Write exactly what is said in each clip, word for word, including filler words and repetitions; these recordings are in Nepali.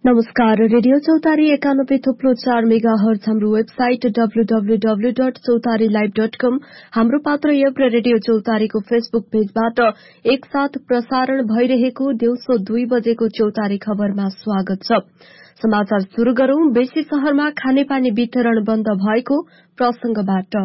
नमस्कार, रेडियो चौतारी एकानब्बे थुप्लो चार मेगा हर्ज हाम्रो website W W W dot चौतारी लाइभ डट कम, हाम्रो पात्र एप र रेडियो चौतारीको फेसबुक पेजबाट एकसाथ प्रसारण भइरहेको दिउँसो दुई बजेको चौतारी खबरमा स्वागत छ। समाचार शुरू गरौं। बेसी शहरमा खानेपानी वितरण बन्द भएको प्रसंगबाट।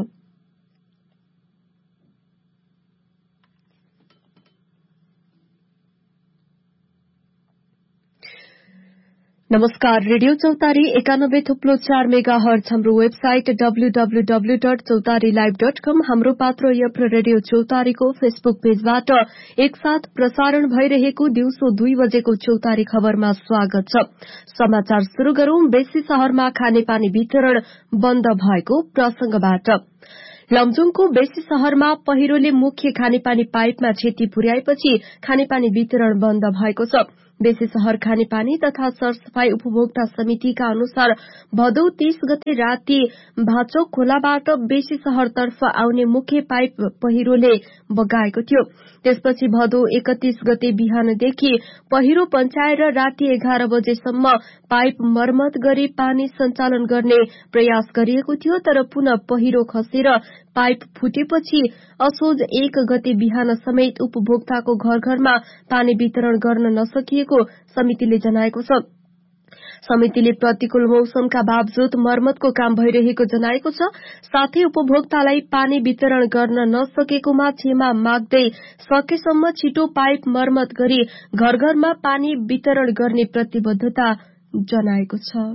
नमस्कार, रेडियो चौतारी एकानब्बे थुप्लो चार मेगा हर्ज हाम्रो website W W W dot चौतारी लाइभ डट कम, हाम्रो पात्र एप र रेडियो चौतारीको फेसबुक पेजबाट एकसाथ प्रसारण भइरहेको दिउँसो दुई बजेको चौतारी खबरमा स्वागत छ। समाचार शुरू गरौं। बेसी शहरमा खानेपानी वितरण बन्द भएको प्रसंगबाट। लमजुङको बेसी शहरमा पहिरोले मुख्य खानेपानी पाइपमा क्षति पुर्याएपछि खानेपानी वितरण बन्द भएको छ। बेसी शहर खानेपानी तथा सरसफाई उपभोक्ता समितिका अनुसार भदौ तीस गते राति भाचोक खोलाबाट बेसी शहरतर्फ आउने मुख्य पाइप पहिरोले बगाएको थियो। त्यसपछि भदौ एकतीस गते बिहानदेखि पहिरो पञ्चाएर राति एघार बजेसम्म पाइप मर्मत गरी पानी सञ्चालन गर्ने प्रयास गरिएको थियो, तर पुनः पहिरो खसेर पाइप फुटेपछि असोज एक गते बिहान समेत उपभोक्ताको घर घरमा पानी वितरण गर्न नसकिएको समितिले जनाएको छ। समितिले प्रतिकूल मौसमका बावजुद मर्मतको काम भइरहेको जनाएको छ। साथै उपभोक्तालाई पानी वितरण गर्न नसकेकोमा क्षमा माग्दै सकेसम्म छिटो पाइप मर्मत गरी घर घरमा पानी वितरण गर्ने प्रतिबद्धता जनाएको छ।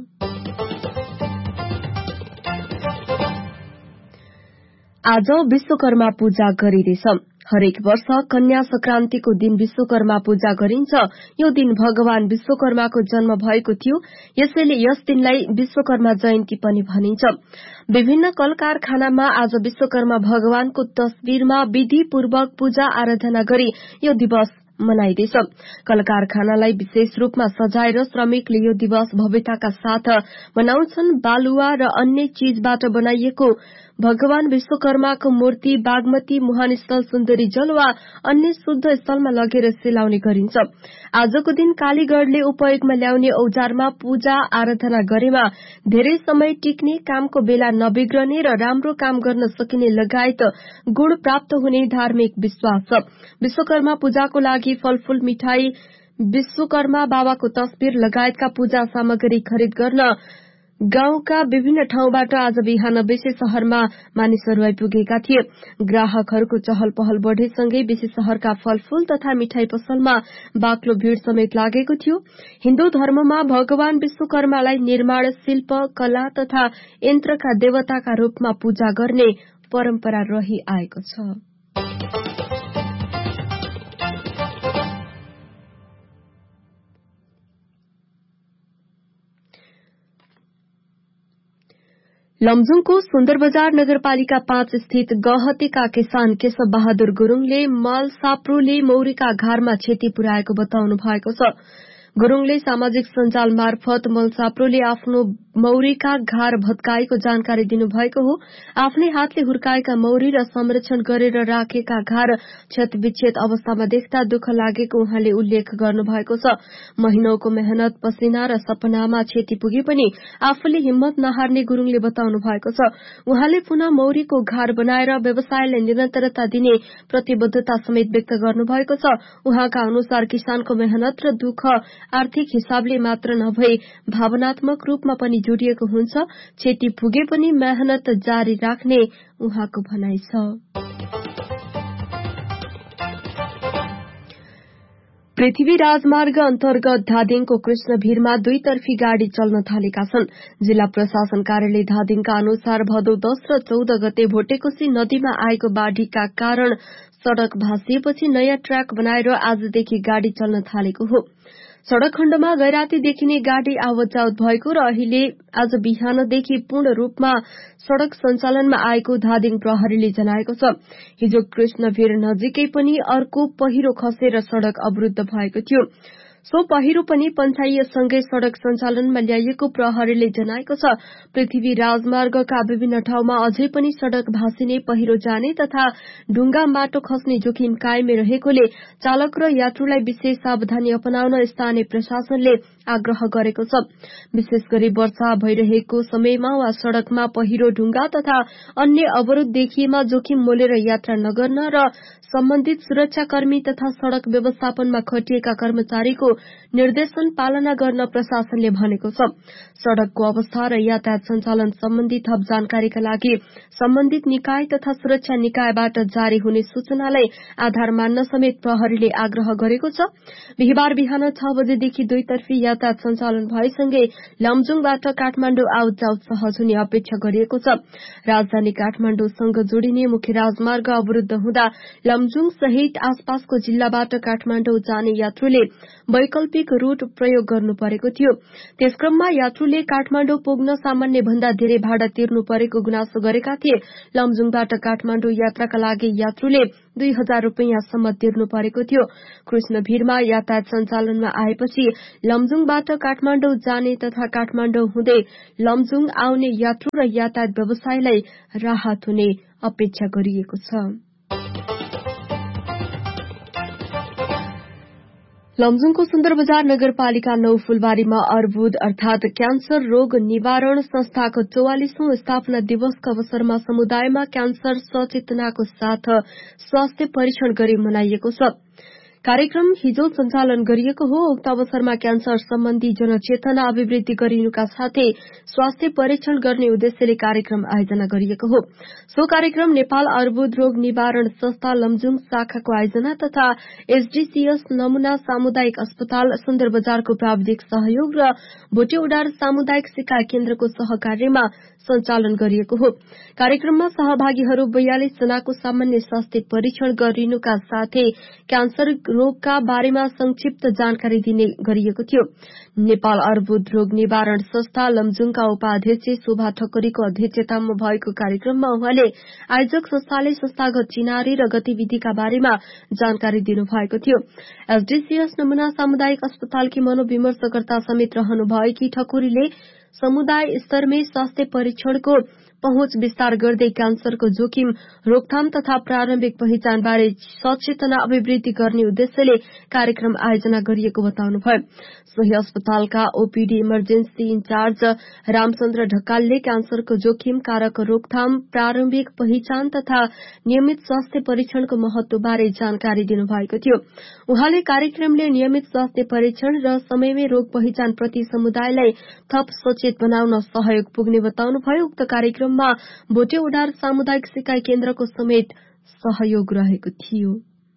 आज विश्वकर्मा पूजा गरिँदैछ। हरेक वर्ष कन्या संक्रान्तिको दिन विश्वकर्मा पूजा गरिन्छ। यो दिन भगवान विश्वकर्माको जन्म भएको थियो, यसैले यस दिनलाई विश्वकर्मा जयन्ती पनि भनिन्छ। विभिन्न कल कारखानामा आज विश्वकर्मा भगवानको तस्बिरमा विधिपूर्वक पूजा आराधना गरी यो दिवस मनाइँदैछ। कल कारखानालाई विशेष रूपमा सजाएर श्रमिकले यो दिवस भव्यताका साथ मनाउँछन्। बालुवा र अन्य चीजबाट बनाइएको भगवान विश्वकर्माको मूर्ति बागमती, मुहान स्थल, सुन्दरी जल वा अन्य शुद्ध स्थलमा लगेर सेलाउने गरिन्छ। आजको दिन कालीगढ़ले उपयोगमा ल्याउने औजारमा पूजा आराधना गरेमा धेरै समय टिक्ने, कामको बेला नबिग्रने र राम्रो काम गर्न सकिने लगायत गुण प्राप्त हुने धार्मिक विश्वास छ। विश्वकर्मा पूजाको लागि फलफूल, मिठाई, विश्वकर्मा बाबाको तस्बिर लगायतका पूजा सामग्री खरिद गर्न गाउँका विभिन्न ठाउँबाट आज बिहान बेसी शहरमा मानिसहरू आइपुगेका थिए। ग्राहकहरूको चहल पहल बढ़ेसँगै बेसी शहरका फलफूल तथा मिठाई पसलमा बाक्लो भीड़ समेत लागेको थियो। हिन्दू धर्ममा भगवान विश्वकर्मालाई निर्माण, शिल्प, कला तथा यन्त्रका देवताका रूपमा पूजा गर्ने परम्परा रही आएको छ। लमजुङको सुन्दरबजार नगरपालिका पाँच स्थित गहतेका किसान केशव बहादुर गुरूङले मल साप्रोले मौरीका घारमा क्षति पुर्याएको बताउनु भएको छ। गुरूङले सामाजिक सञ्जाल मार्फत मलसाप्रोले आफ्नो मौरीका घार भत्काएको जानकारी दिनुभएको हो। आफ्नै हातले हुर्काएका मौरी र संरक्षण गरेर राखेका घार क्षतविच्छेद अवस्थामा देख्दा दुःख लागेको उहाँले उल्लेख गर्नुभएको छ। महिनौको मेहनत, पसिना र सपनामा क्षति पुगे पनि आफूले हिम्मत नहार्ने गुरूङले बताउनु भएको छ। उहाँले पुनः मौरीको घार बनाएर व्यवसायलाई निरन्तरता दिने प्रतिबद्धता समेत व्यक्त गर्नुभएको छ। उहाँका अनुसार किसानको मेहनत र दुःख आर्थिक हिसाबले मात्र नभई भावनात्मक रूपमा पनि जोडिएको हुन्छ। क्षति पुगे पनि मेहनत जारी राख्ने उहाँको भनाइ छ। पृथ्वी राजमार्ग अन्तर्गत धादिङको कृष्णभिरमा दुईतर्फी गाड़ी चल्न थालेका छन्। जिल्ला प्रशासन कार्यालय धादिङका अनुसार भदौ दस र चौध गते भोटेकोशी नदीमा आएको बाढ़ीका कारण सड़क भासिएपछि नयाँ ट्र्याक बनाएर आजदेखि गाड़ी चल्न थालेको हो। सड़क खण्डमा गैरातीदेखि नै गाड़ी आवत जावत भएको र अहिले आज बिहानदेखि पूर्ण रूपमा सड़क सञ्चालनमा आएको धादिङ प्रहरीले जनाएको छ। हिजो कृष्णभिर नजिकै पनि अर्को पहिरो खसेर सड़क अवरूद्ध भएको थियो। सो पहिरो पनि पञ्चायतसँगै सड़क सञ्चालनमा ल्याइएको प्रहरीले जनाएको छ। पृथ्वी राजमार्गका विभिन्न ठाउँमा अझै पनि सड़क भासिने, पहिरो जाने तथा ढुङ्गा माटो खस्ने जोखिम कायमै रहेकोले चालक र यात्रुलाई विशेष सावधानी अपनाउन स्थानीय प्रशासनले आग्रह गरेको छ। विशेष गरी वर्षा भइरहेको समयमा वा सड़कमा पहिरो, ढुङ्गा तथा अन्य अवरोध देखिएमा जोखिम मोलेर यात्रा नगर्न र सम्बन्धित सुरक्षाकर्मी तथा सड़क व्यवस्थापनमा खटिएका कर्मचारीको निर्देशन पालना गर्न प्रशासनले भनेको छ। सड़कको अवस्था र यातायात सञ्चालन सम्बन्धी थप जानकारीका लागि सम्बन्धित निकाय तथा सुरक्षा निकायबाट जारी हुने सूचनालाई आधार मान्न समेत प्रहरीले आग्रह गरेको छ। बिहिबार बिहान छ बजेदेखि दुईतर्फी यातायात सञ्चालन भएसँगै लमजुङबाट काठमाडौँ आउट जाउट सहज हुने अपेक्षा गरिएको छ। राजधानी काठमाडौँसँग जोडिने मुख्य राजमार्ग अवरुद्ध हुँदा लमजुङ सहित आसपासको जिल्लाबाट काठमाडौँ जाने यात्रुले वैकल्पिक रूट प्रयोग गर्नु परेको थियो। त्यसक्रममा यात्रुले काठमाडौँ पुग्न सामान्य भन्दा धेरै भाडा तिर्नु परेको गुनासो गरेका थिए। लमजुङबाट काठमाडौँ यात्राका लागि यात्रुले दुई हजार रूपियाँसम्म तिर्नु परेको थियो। कृष्णभिरमा यातायात सञ्चालनमा आएपछि लमजुङबाट काठमाडौँ जाने तथा काठमाडौँ हुँदै लमजुङ आउने यात्रु र यातायात व्यवसायलाई राहत हुने अपेक्षा गरिएको छ। लमजुङको सुन्दर बजार नगरपालिका नौ फूलबारीमा अर्बुद अर्थात क्यान्सर रोग निवारण संस्थाको चौवालिसौं स्थापना दिवसका अवसरमा समुदायमा क्यान्सर सचेतनाको साथ स्वास्थ्य परीक्षण गरी मनाइएको छ। कार्यक्रम हिजो सञ्चालन गरिएको हो। उक्त अवसरमा क्यान्सर सम्बन्धी जनचेतना अभिवृद्धि गरिनुका साथै स्वास्थ्य परीक्षण गर्ने उद्देश्यले कार्यक्रम आयोजना गरिएको हो। सो कार्यक्रम नेपाल अर्बुद रोग निवारण संस्था लमजुङ शाखाको आयोजना तथा एसडीसीएस नमूना सामुदायिक अस्पताल सुन्दर बजारको प्राविधिक सहयोग र भोटे उडार सामुदायिक सिकाइ केन्द्रको सहकार्यमा सञ्चालन गरिएको हो। कार्यक्रममा सहभागीहरू बयालीस जनाको सामान्य स्वास्थ्य परीक्षण गरिनुका साथै क्यान्सर रोगका बारेमा संक्षिप्त जानकारी दिने गरिएको थियो। नेपाल अर्बुद रोग निवारण संस्था लमजुङका उपाध्यक्ष शोभा ठक्करीको अध्यक्षतामा भएको कार्यक्रममा उहाँले आयोजक संस्थाले संस्थागत चिनारी र गतिविधिका बारेमा जानकारी दिनुभएको थियो। एसडीसीएस नमूना सामुदायिक अस्पतालकी मनोविमर्शकर्ता समेत रहनुभएकी ठकुरीले समुदाय स्तरमै स्वास्थ्य परीक्षणको पहुँच विस्तार गर्दै क्यान्सरको जोखिम, रोकथाम तथा प्रारम्भिक पहिचानबारे सचेतना अभिवृद्धि गर्ने उद्देश्यले कार्यक्रम आयोजना गरिएको बताउनुभयो। सोही अस्पतालका ओपीडी इमर्जेन्सी इन्चार्ज रामचन्द्र ढकालले क्यान्सरको जोखिम, कारक, रोकथाम, प्रारम्भिक पहिचान तथा नियमित स्वास्थ्य परीक्षणको महत्वबारे जानकारी दिनुभएको थियो। उहाँले कार्यक्रमले नियमित स्वास्थ्य परीक्षण र समयमै रोग पहिचान प्रति समुदायलाई थप सचेत बनाउन सहयोग पुग्ने बताउनुभयो। उक्त कार्यक्रममा भोटे उडार सामुदायिक सिकाइ केन्द्रको समेत सहयोग रहेको थियो।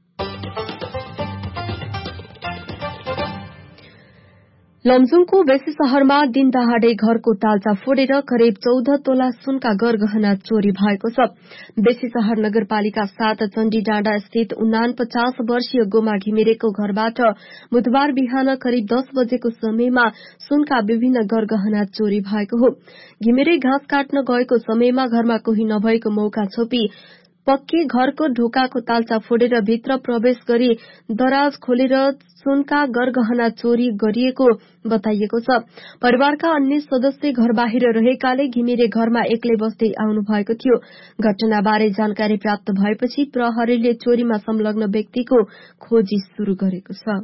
लमजुङको बेसी शहरमा दिन दहाडे घरको तालचा फोडेर करिब चौध तोला सुनका गरगहना चोरी भएको छ। बेसी शहर नगरपालिका सात चण्डी डाँडा स्थित उनापचास वर्षीय गोमा घिमिरेको घरबाट बुधबार बिहान करिब दस बजेको समयमा सुनका विभिन्न गरगहना चोरी भएको हो। घिमिरे घाँस काट्न गएको समयमा घरमा कोही नभएको मौका छोपी पक्के घरको ढोकाको तालचा फोडेर भित्र प्रवेश गरी दराज खोलेर सुनका गरगहना चोरी गरिएको बताइएको छ। परिवारका अन्य सदस्य घर बाहिर रहेकाले घिमिरे घरमा एक्लै बस्दै आउनु भएको थियो। घटनाबारे जानकारी प्राप्त भएपछि प्रहरीले चोरीमा संलग्न व्यक्तिको खोजी शुरू गरेको छ।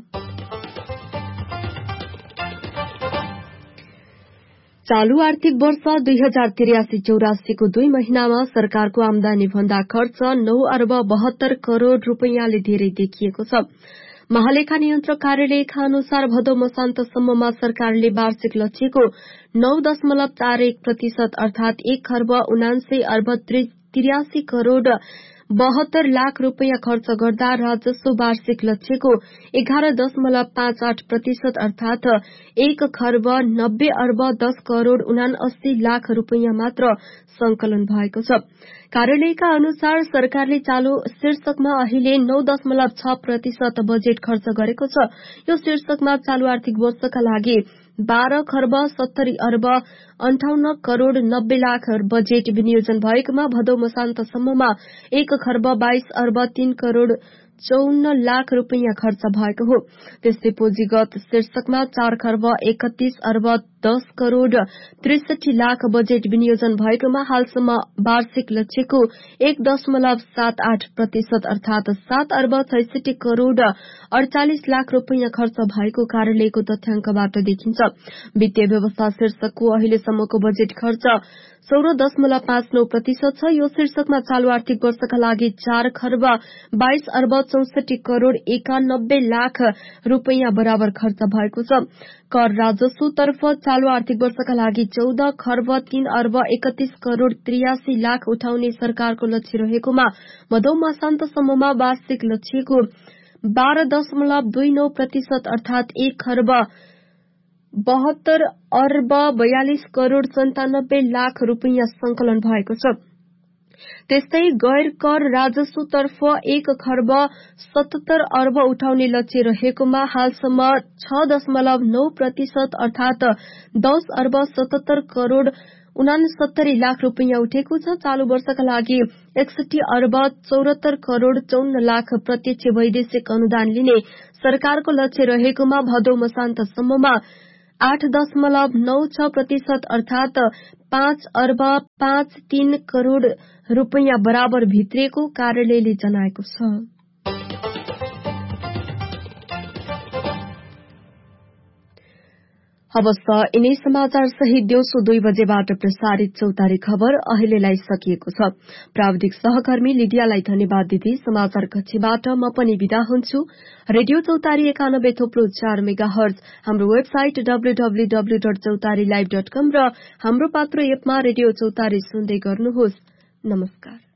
चालू आर्थिक वर्ष दुई हजार त्रियासी चौरासीको दुई महिनामा सरकारको आमदानी भन्दा खर्च नौ अर्ब बहत्तर करोड़ रूपियाँले धेरै देखिएको छ। महालेखा नियन्त्रक कार्यालयका अनुसार भदौ मसान्तसम्ममा सरकारले वार्षिक लक्ष्यको नौ दशमलव चार एक प्रतिशत अर्थात एक खर्ब उनान्सय अर्ब त्रियासी करोड़ बहत्तर लाख रूपियाँ खर्च गर्दा राजस्व वार्षिक लक्ष्यको एघार दशमलव पाँच आठ प्रतिशत अर्थात एक खर्ब नब्बे अर्ब दस करोड़ उनासी लाख रूपियाँ मात्र संकलन भएको छ। कार्यालयका अनुसार सरकारले चालू शीर्षकमा अहिले नौ दशमलव छ प्रतिशत बजेट खर्च गरेको छ। यो शीर्षकमा चालू आर्थिक वर्षका लागि बाह्र खर्ब सत्तरी अर्ब अन्ठाउन्न करोड़ नब्बे लाख बजेट विनियोजन भएकोमा भदौ मसान्तसम्ममा एक खर्ब बाइस अर्ब तीन करोड़ चौन्न लाख रुपियाँ खर्च भएको हो। त्यस्तै पुँजीगत शीर्षकमा चार खर्ब एकतीस अर्ब दस करोड़ त्रिसठी लाख बजेट विनियोजन भएकोमा हालसम्म वार्षिक लक्ष्यको एक दशमलव सात आठ प्रतिशत अर्थात सात अर्ब छैसठी करोड़ अड़चालिस लाख रुपियाँ खर्च भएको कार्यालयको तथ्याङ्कबाट देखिन्छ। वित्तीय व्यवस्था शीर्षकको अहिलेसम्मको बजेट खर्च सोह्र दशमलव पाँच नौ प्रतिशत छ। यो शीर्षकमा चालू आर्थिक वर्षका लागि चार खर्ब बाइस अर्ब चौसठी करोड़ एकानब्बे लाख रुपियाँ बराबर खर्च भएको छ। कर राजस्व तर्फ चालू आर्थिक वर्षका लागि चौध खर्ब तीन अर्ब एकतीस करोड़ त्रियासी लाख उठाउने सरकारको लक्ष्य रहेकोमा मधौ मसान्तसम्ममा वार्षिक लक्ष्यको बाह्र दशमलव दुई नौ प्रतिशत अर्थात एक खर्ब बहत्तर अर्ब बयालिस करोड़ सन्तानब्बे लाख रुपियाँ संकलन भएको छ। त्यस्तै गैर कर राजस्व तर्फ एक खर्ब सतहत्तर अर्ब उठाउने लक्ष्य रहेकोमा हालसम्म छ दशमलव नौ प्रतिशत अर्थात दस अर्ब सतहत्तर करोड़ उनासत्तरी लाख रुपियाँ उठेको छ। चालू वर्षका लागि एकसठी अर्ब चौरात्तर करोड़ चौन्न लाख प्रत्यक्ष वैदेशिक अनुदान लिने सरकारको लक्ष्य रहेकोमा भदौ मसान्तसम्ममा आठ दशमलव नौ छ प्रतिशत अर्थात पाँच अर्ब पाँच तीन करोड़ रुपियाँ बराबर भित्रिएको कार्यालयले जनाएको छ। हवस् त यिनै समाचार सहित दिउँसो दुई बजेबाट प्रसारित चौतारी खबर अहिलेलाई सकिएको छ। प्राविधिक सहकर्मी लिडियालाई धन्यवाद दिँदै समाचार कक्षबाट म पनि विदा हुन्छु। रेडियो चौतारी एकानब्बे थोप्लो चार मेगा हर्ज, हाम्रो website W W W dot चौतारी लाइभ डट कम र हाम्रो पात्रो एपमा रेडियो चौतारी सुन्दै गर्नुहोस्। नमस्कार।